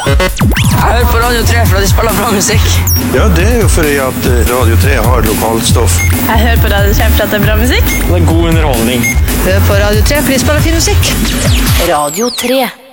Jeg hører på Radio 3 for at de spiller bra musikk. Ja, det jo fordi at Radio 3 har lokalstoff. Jeg hører på Radio 3 for at det bra musikk. Det god underholdning. Hør på Radio 3 for de spiller fin musikk. Radio 3.